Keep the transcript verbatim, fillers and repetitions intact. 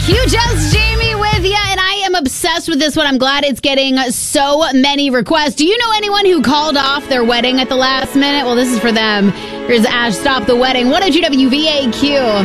Q, just Jamie with you, and I am obsessed with this one. I'm glad it's getting so many requests. Do you know anyone who called off their wedding at the last minute? Well, this is for them. Here's Ash, Stop the Wedding. one oh two W V A Q.